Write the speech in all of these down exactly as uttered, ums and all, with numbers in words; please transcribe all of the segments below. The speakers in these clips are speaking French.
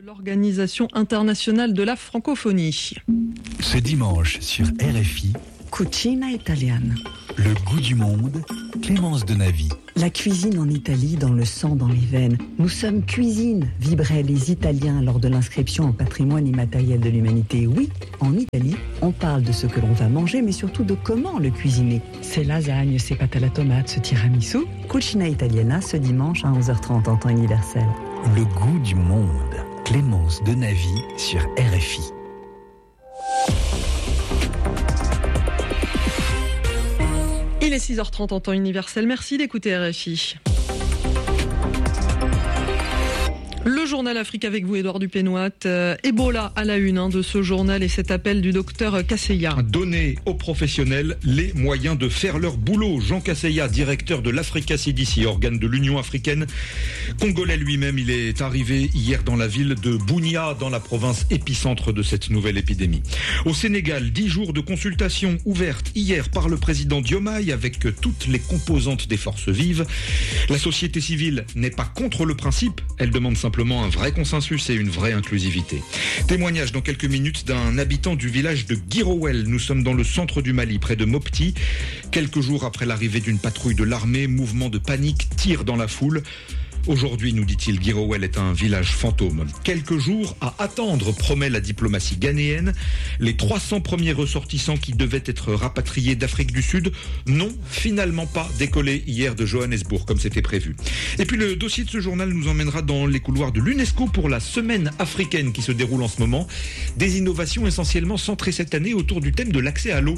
l'Organisation internationale de la francophonie. Ce dimanche sur R F I, Cucina italiana. Le goût du monde, Clémence Donavi. La cuisine en Italie dans le sang, dans les veines. Nous sommes cuisine, vibraient les Italiens lors de l'inscription au patrimoine immatériel de l'humanité. Oui, en Italie, on parle de ce que l'on va manger, mais surtout de comment le cuisiner. Ces lasagnes, ces pâtes à la tomate, ce tiramisu. Cucina italiana ce dimanche à onze heures trente en temps universel. Le goût du monde, Clémence Donavi sur R F I. Il est six heures trente en temps universel. Merci d'écouter R F I. Le journal Afrique avec vous, Édouard Dupénoit. Euh, Ebola à la une hein, de ce journal et cet appel du docteur Kasseya. Donner aux professionnels les moyens de faire leur boulot. Jean Kasseya, directeur de l'Africa C D C, organe de l'Union africaine. Congolais lui-même, il est arrivé hier dans la ville de Bunia, dans la province épicentre de cette nouvelle épidémie. Au Sénégal, dix jours de consultation ouvertes hier par le président Diomaye avec toutes les composantes des forces vives. La société civile n'est pas contre le principe, elle demande simplement Simplement un vrai consensus et une vraie inclusivité. Témoignage dans quelques minutes d'un habitant du village de Guirowel. Nous sommes dans le centre du Mali, près de Mopti. Quelques jours après l'arrivée d'une patrouille de l'armée, mouvement de panique, tir dans la foule. Aujourd'hui, nous dit-il, Guirowel est un village fantôme. Quelques jours à attendre, promet la diplomatie ghanéenne. Les trois cents premiers ressortissants qui devaient être rapatriés d'Afrique du Sud n'ont finalement pas décollé hier de Johannesburg, comme c'était prévu. Et puis le dossier de ce journal nous emmènera dans les couloirs de l'UNESCO pour la semaine africaine qui se déroule en ce moment. Des innovations essentiellement centrées cette année autour du thème de l'accès à l'eau.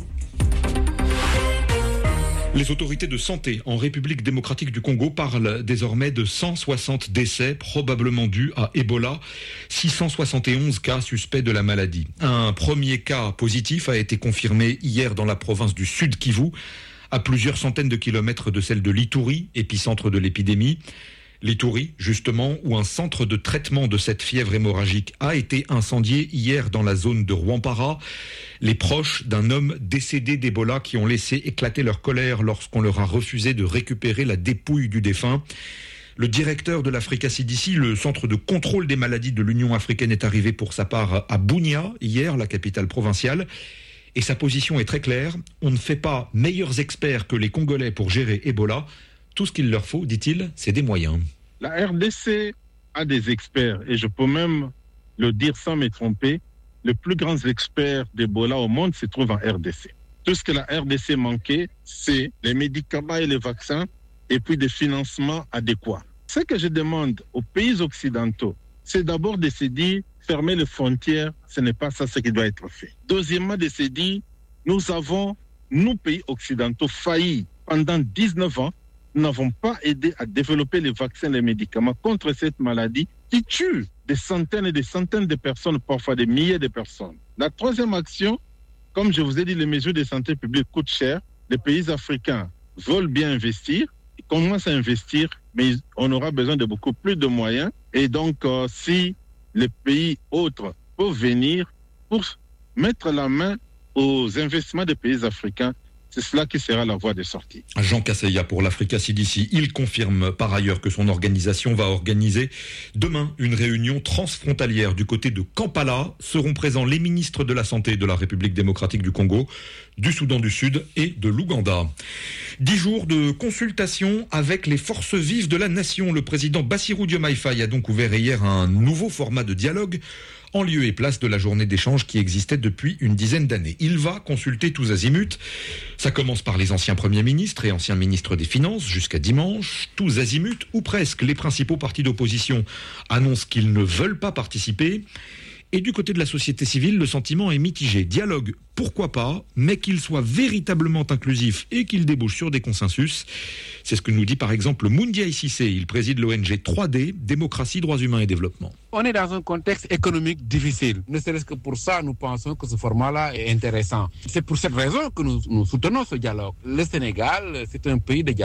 Les autorités de santé en République démocratique du Congo parlent désormais de cent soixante décès probablement dus à Ebola, six cent soixante et onze cas suspects de la maladie. Un premier cas positif a été confirmé hier dans la province du Sud Kivu, à plusieurs centaines de kilomètres de celle de l'Ituri, épicentre de l'épidémie. L'Ituri, justement, où un centre de traitement de cette fièvre hémorragique a été incendié hier dans la zone de Rwampara. Les proches d'un homme décédé d'Ebola qui ont laissé éclater leur colère lorsqu'on leur a refusé de récupérer la dépouille du défunt. Le directeur de l'Africa C D C, le centre de contrôle des maladies de l'Union africaine, est arrivé pour sa part à Bunia, hier, la capitale provinciale. Et sa position est très claire. On ne fait pas meilleurs experts que les Congolais pour gérer Ebola. Tout ce qu'il leur faut, dit-il, c'est des moyens. La R D C a des experts, et je peux même le dire sans me tromper, les plus grands experts d'Ebola au monde se trouvent en R D C. Tout ce que la R D C manquait, c'est les médicaments et les vaccins, et puis des financements adéquats. Ce que je demande aux pays occidentaux, c'est d'abord de se dire, fermer les frontières, ce n'est pas ça ce qui doit être fait. Deuxièmement, de se dire, nous avons, nous pays occidentaux, failli pendant dix-neuf ans. Nous n'avons pas aidé à développer les vaccins et les médicaments contre cette maladie qui tue des centaines et des centaines de personnes, parfois des milliers de personnes. La troisième action, comme je vous ai dit, les mesures de santé publique coûtent cher. Les pays africains veulent bien investir, ils commencent à investir, mais on aura besoin de beaucoup plus de moyens. Et donc, euh, si les pays autres peuvent venir pour mettre la main aux investissements des pays africains, c'est cela qui sera la voie de sortie. Jean Kasseya pour l'Africa C D C. Il confirme par ailleurs que son organisation va organiser demain une réunion transfrontalière du côté de Kampala. Seront présents les ministres de la Santé de la République démocratique du Congo, du Soudan du Sud et de l'Ouganda. Dix jours de consultation avec les forces vives de la nation. Le président Bassirou Diomaye Faye a donc ouvert hier un nouveau format de dialogue en lieu et place de la journée d'échange qui existait depuis une dizaine d'années. Il va consulter tous azimuts. Ça commence par les anciens premiers ministres et anciens ministres des Finances jusqu'à dimanche. Tous azimuts, ou presque, les principaux partis d'opposition annoncent qu'ils ne veulent pas participer. Et du côté de la société civile, le sentiment est mitigé. Dialogue, pourquoi pas, mais qu'il soit véritablement inclusif et qu'il débouche sur des consensus. C'est ce que nous dit par exemple Moundiaï Cissé. Il préside l'O N G trois D, Démocratie, Droits Humains et Développement. On est dans un contexte économique difficile. Ne serait-ce que pour ça, nous pensons que ce format-là est intéressant. C'est pour cette raison que nous, nous soutenons ce dialogue. Le Sénégal, c'est un pays de dialogue.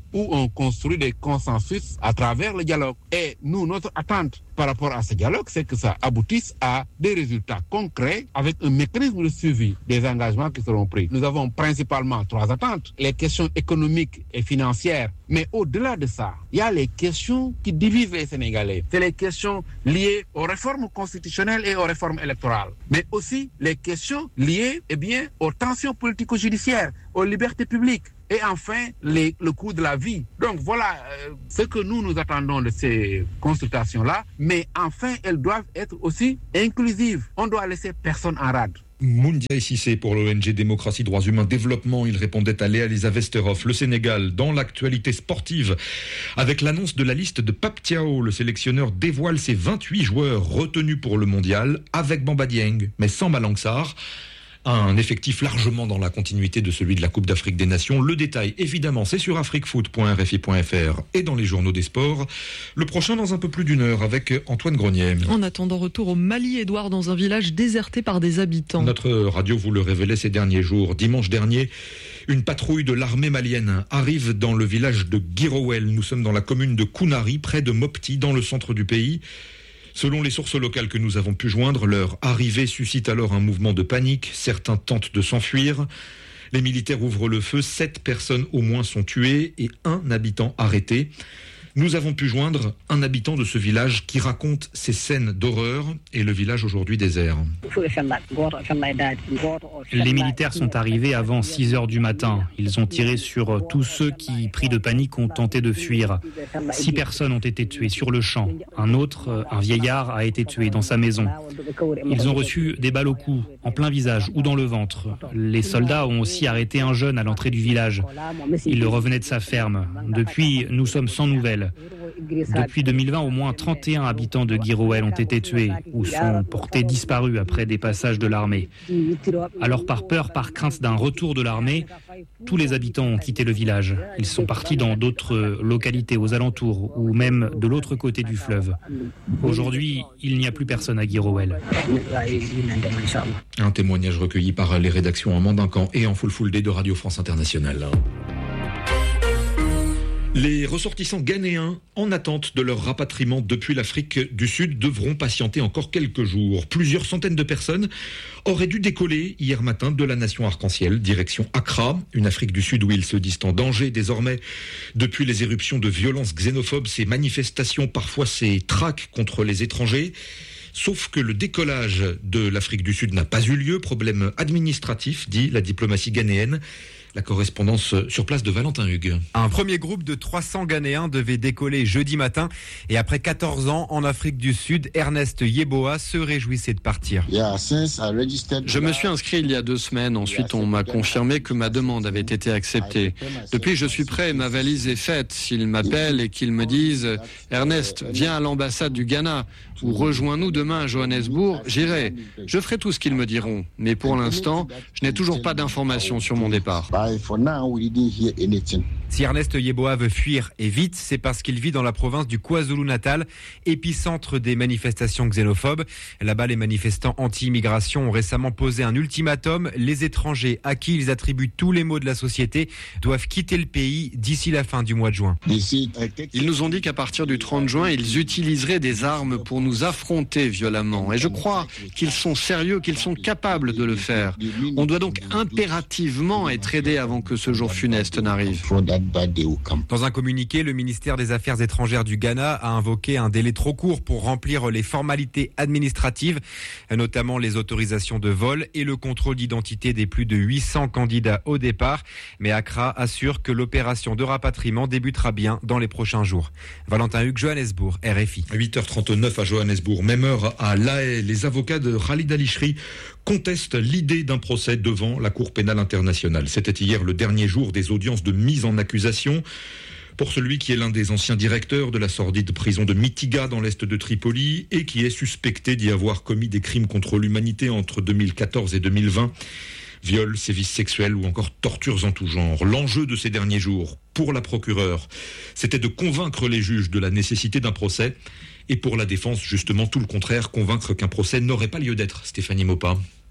où on construit des consensus à travers le dialogue. Et nous, notre attente par rapport à ce dialogue, c'est que ça aboutisse à des résultats concrets avec un mécanisme de suivi des engagements qui seront pris. Nous avons principalement trois attentes. Les questions économiques et financières. Mais au-delà de ça, il y a les questions qui divisent les Sénégalais. C'est les questions liées aux réformes constitutionnelles et aux réformes électorales. Mais aussi les questions liées eh bien, aux tensions politico-judiciaires, aux libertés publiques. Et enfin, les, le coût de la vie. Donc voilà euh, ce que nous nous attendons de ces consultations-là. Mais enfin, elles doivent être aussi inclusives. On doit laisser personne en rade. Moundiaye Cissé pour l'O N G Démocratie, Droits Humains, Développement. Il répondait à Léa Lisa Vesterhoff. Le Sénégal, dans l'actualité sportive, avec l'annonce de la liste de Pape Thiaw, le sélectionneur dévoile ses vingt-huit joueurs retenus pour le mondial, avec Bamba Dieng, mais sans Malang Sarr. Un effectif largement dans la continuité de celui de la Coupe d'Afrique des Nations. Le détail, évidemment, c'est sur afriquefoot point r f i point f r et dans les journaux des sports. Le prochain dans un peu plus d'une heure avec Antoine Grenier. En attendant, retour au Mali, Édouard, dans un village déserté par des habitants. Notre radio vous le révélait ces derniers jours. Dimanche dernier, une patrouille de l'armée malienne arrive dans le village de Guirowel. Nous sommes dans la commune de Kounari, près de Mopti, dans le centre du pays. Selon les sources locales que nous avons pu joindre, leur arrivée suscite alors un mouvement de panique. Certains tentent de s'enfuir. Les militaires ouvrent le feu. Sept personnes au moins sont tuées et un habitant arrêté. Nous avons pu joindre un habitant de ce village qui raconte ces scènes d'horreur et le village aujourd'hui désert. Les militaires sont arrivés avant six heures du matin. Ils ont tiré sur tous ceux qui, pris de panique, ont tenté de fuir. Six personnes ont été tuées sur le champ. Un autre, un vieillard, a été tué dans sa maison. Ils ont reçu des balles au cou, en plein visage ou dans le ventre. Les soldats ont aussi arrêté un jeune à l'entrée du village. Il revenait de sa ferme. Depuis, nous sommes sans nouvelles. Depuis deux mille vingt, au moins trente et un habitants de Guirowel ont été tués ou sont portés disparus après des passages de l'armée. Alors par peur, par crainte d'un retour de l'armée, tous les habitants ont quitté le village. Ils sont partis dans d'autres localités aux alentours ou même de l'autre côté du fleuve. Aujourd'hui, il n'y a plus personne à Guirowel. Un témoignage recueilli par les rédactions en Mandincan et en Full Full Day de Radio France Internationale. Les ressortissants ghanéens, en attente de leur rapatriement depuis l'Afrique du Sud, devront patienter encore quelques jours. Plusieurs centaines de personnes auraient dû décoller hier matin de la nation arc-en-ciel, direction Accra, une Afrique du Sud où ils se disent en danger désormais depuis les éruptions de violences xénophobes, ces manifestations, parfois ces traques contre les étrangers. Sauf que le décollage de l'Afrique du Sud n'a pas eu lieu, problème administratif, dit la diplomatie ghanéenne. La correspondance sur place de Valentin Hugues. Un premier groupe de trois cents Ghanéens devait décoller jeudi matin et après quatorze ans en Afrique du Sud, Ernest Yeboah se réjouissait de partir. Je me suis inscrit il y a deux semaines. Ensuite, on m'a confirmé que ma demande avait été acceptée. Depuis, je suis prêt. Ma valise est faite. S'ils m'appellent et qu'ils me disent « Ernest, viens à l'ambassade du Ghana ou rejoins-nous demain à Johannesburg », j'irai. Je ferai tout ce qu'ils me diront. Mais pour l'instant, je n'ai toujours pas d'informations sur mon départ. Si Ernest Yeboah veut fuir et vite, c'est parce qu'il vit dans la province du KwaZulu-Natal, épicentre des manifestations xénophobes. Là-bas, les manifestants anti-immigration ont récemment posé un ultimatum. Les étrangers à qui ils attribuent tous les maux de la société doivent quitter le pays d'ici la fin du mois de juin. Ils nous ont dit qu'à partir du trente juin, ils utiliseraient des armes pour nous affronter violemment. Et je crois qu'ils sont sérieux, qu'ils sont capables de le faire. On doit donc impérativement être aidés avant que ce jour funeste n'arrive. Dans un communiqué, le ministère des Affaires étrangères du Ghana a invoqué un délai trop court pour remplir les formalités administratives, notamment les autorisations de vol et le contrôle d'identité des plus de huit cents candidats au départ. Mais Accra assure que l'opération de rapatriement débutera bien dans les prochains jours. Valentin Hugues, Johannesburg, R F I. huit heures trente-neuf à Johannesburg, même heure à La Haye. Les avocats de Khalid Al-Ishri contestent l'idée d'un procès devant la Cour pénale internationale. C'était hier le dernier jour des audiences de mise en accusation pour celui qui est l'un des anciens directeurs de la sordide prison de Mitiga dans l'est de Tripoli et qui est suspecté d'y avoir commis des crimes contre l'humanité entre deux mille quatorze et deux mille vingt. Viols, sévices sexuels ou encore tortures en tout genre. L'enjeu de ces derniers jours, pour la procureure, c'était de convaincre les juges de la nécessité d'un procès et pour la défense, justement, tout le contraire, convaincre qu'un procès n'aurait pas lieu d'être. Stéphanie Maupas.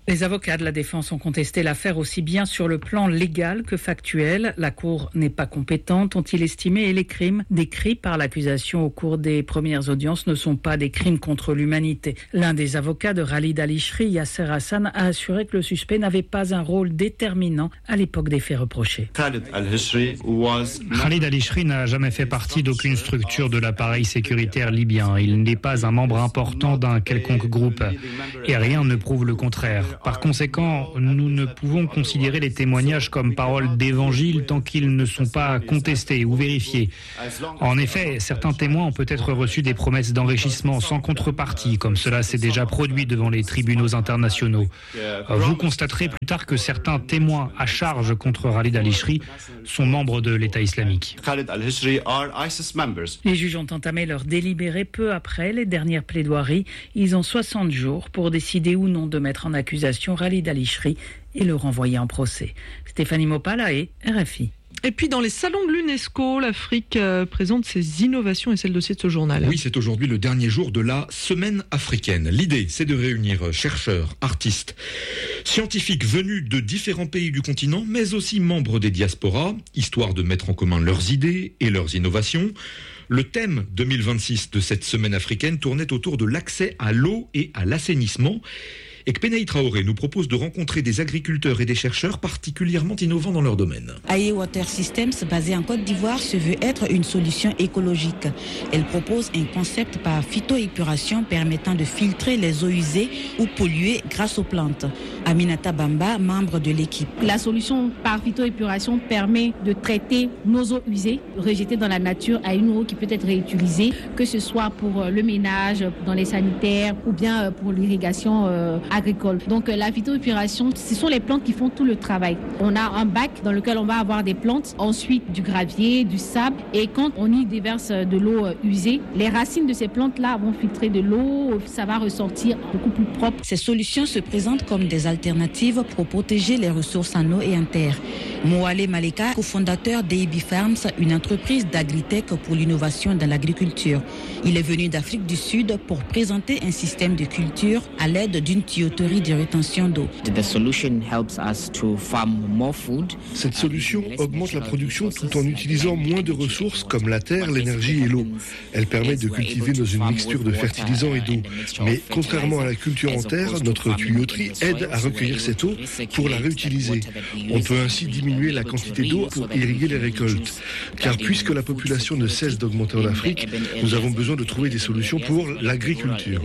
Les avocats de la défense ont contesté l'affaire aussi bien sur le plan légal que factuel. La Cour n'est pas compétente, ont-ils estimé, et les crimes décrits par l'accusation au cours des premières audiences ne sont pas des crimes contre l'humanité. L'un des avocats de Khalid al-Ishri, Yasser Hassan, a assuré que le suspect n'avait pas un rôle déterminant à l'époque des faits reprochés. Khalid al-Ishri was... Khalid al-Ishri n'a jamais fait partie d'aucune structure de l'appareil sécuritaire libyen. Il n'est pas un membre important d'un quelconque groupe. Et rien ne prouve le contraire. Par conséquent, nous ne pouvons considérer les témoignages comme paroles d'évangile tant qu'ils ne sont pas contestés ou vérifiés. En effet, certains témoins ont peut-être reçu des promesses d'enrichissement sans contrepartie, comme cela s'est déjà produit devant les tribunaux internationaux. Vous constaterez plus tard que certains témoins à charge contre Khalid al-Ishri sont membres de l'État islamique. Les juges ont entamé leur délibéré peu après les dernières plaidoiries. Ils ont soixante jours pour décider ou non de mettre en accusation Khalid al-Ishri et le renvoyer en procès. Stéphanie Mopalae, R F I. Et puis dans les salons de l'UNESCO, l'Afrique euh, présente ses innovations et c'est le dossier de ce journal. Oui, c'est aujourd'hui le dernier jour de la semaine africaine. L'idée, c'est de réunir chercheurs, artistes, scientifiques venus de différents pays du continent, mais aussi membres des diasporas, histoire de mettre en commun leurs idées et leurs innovations. Le thème deux mille vingt-six de cette semaine africaine tournait autour de l'accès à l'eau et à l'assainissement. Et que Penaï Traoré nous propose de rencontrer des agriculteurs et des chercheurs particulièrement innovants dans leur domaine. Aye Water Systems, basée en Côte d'Ivoire, se veut être une solution écologique. Elle propose un concept par phytoépuration permettant de filtrer les eaux usées ou polluées grâce aux plantes. Aminata Bamba, membre de l'équipe. La solution par phytoépuration permet de traiter nos eaux usées, rejetées dans la nature, à une eau qui peut être réutilisée, que ce soit pour le ménage, dans les sanitaires ou bien pour l'irrigation euh, agricole. Donc la phytoépuration, ce sont les plantes qui font tout le travail. On a un bac dans lequel on va avoir des plantes, ensuite du gravier, du sable, et quand on y déverse de l'eau usée, les racines de ces plantes-là vont filtrer de l'eau, ça va ressortir beaucoup plus propre. Ces solutions se présentent comme des alternatives pour protéger les ressources en eau et en terre. Moale Maleka, cofondateur d'A B Farms, une entreprise d'agritech pour l'innovation dans l'agriculture. Il est venu d'Afrique du Sud pour présenter un système de culture à l'aide d'une tuyauterie de rétention d'eau. Cette solution augmente la production tout en utilisant moins de ressources comme la terre, l'énergie et l'eau. Elle permet de cultiver dans une mixture de fertilisants et d'eau. Mais contrairement à la culture en terre, notre tuyauterie aide à recueillir cette eau pour la réutiliser. On peut ainsi diminuer la quantité d'eau pour irriguer les récoltes. Car puisque la population ne cesse d'augmenter en Afrique, nous avons besoin de trouver des solutions pour l'agriculture.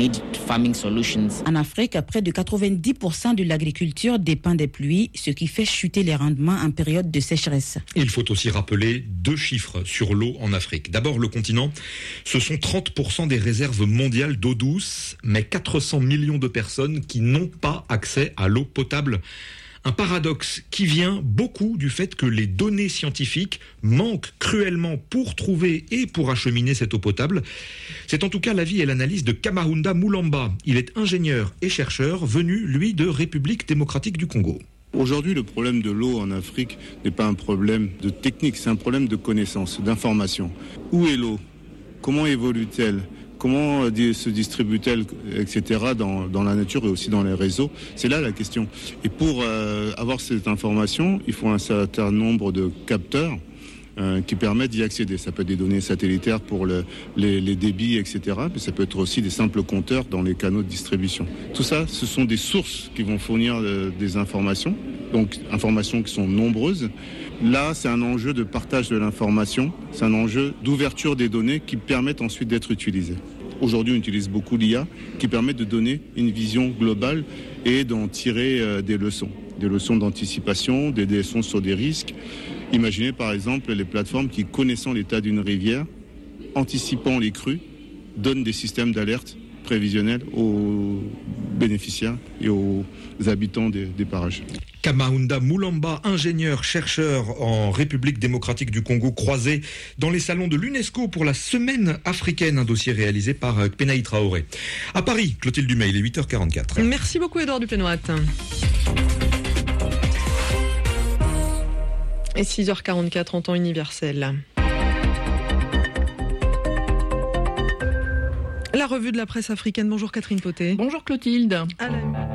En Afrique, près de quatre-vingt-dix pour cent de l'agriculture dépend des pluies, ce qui fait chuter les rendements en période de sécheresse. Il faut aussi rappeler deux chiffres sur l'eau en Afrique. D'abord, le continent, ce sont trente pour cent des réserves mondiales d'eau douce, mais quatre cents millions de personnes qui n'ont pas accès à l'eau potable. Un paradoxe qui vient beaucoup du fait que les données scientifiques manquent cruellement pour trouver et pour acheminer cette eau potable. C'est en tout cas l'avis et l'analyse de Kamahunda Mulamba. Il est ingénieur et chercheur venu, lui, de République démocratique du Congo. Aujourd'hui, le problème de l'eau en Afrique n'est pas un problème de technique, c'est un problème de connaissance, d'information. Où est l'eau ? Comment évolue-t-elle ? Comment se distribue-t-elle, et cetera, dans, dans la nature et aussi dans les réseaux? C'est là la question. Et pour euh, avoir cette information, il faut un certain nombre de capteurs euh, qui permettent d'y accéder. Ça peut être des données satellitaires pour le, les, les débits, et cetera. Mais ça peut être aussi des simples compteurs dans les canaux de distribution. Tout ça, ce sont des sources qui vont fournir euh, des informations, donc informations qui sont nombreuses. Là, c'est un enjeu de partage de l'information, c'est un enjeu d'ouverture des données qui permettent ensuite d'être utilisées. Aujourd'hui, on utilise beaucoup l'I A qui permet de donner une vision globale et d'en tirer euh, des leçons. Des leçons d'anticipation, des leçons sur des risques. Imaginez par exemple les plateformes qui, connaissant l'état d'une rivière, anticipant les crues, donnent des systèmes d'alerte prévisionnels aux bénéficiaires et aux habitants des, des parages. Kamahunda Mulamba, ingénieur, chercheur en République démocratique du Congo, croisé dans les salons de l'UNESCO pour la semaine africaine, un dossier réalisé par Penaï Traoré. À Paris, Clotilde Dumay, il est huit heures quarante-quatre. Merci beaucoup Édouard Dupénoat. Et six heures quarante-quatre en temps universel. La revue de la presse africaine. Bonjour Catherine Potet. Bonjour Clotilde. À la...